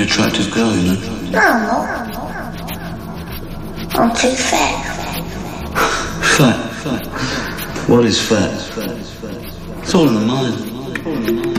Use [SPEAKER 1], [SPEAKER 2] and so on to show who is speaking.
[SPEAKER 1] attractive girl, you know.
[SPEAKER 2] No, I'm not. I'm too fat.
[SPEAKER 1] Fat. What is fat? It's all in the mind.